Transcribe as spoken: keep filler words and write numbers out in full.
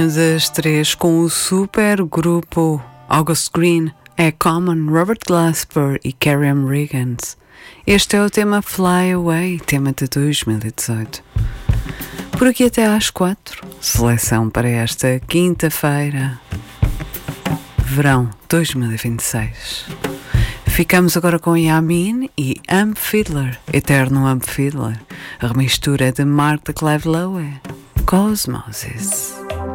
Das três com o super grupo August Green, é Common, Robert Glasper e Carrie Ann Riggins. Este é o tema Fly Away, tema de dois mil e dezoito. Por aqui até às quatro, seleção para esta quinta-feira, verão dois mil e vinte e seis. Ficamos agora com Yamin e Amp Fiddler, Eterno Amp Fiddler, a remistura de Martha Clive Lowe, Cosmosis.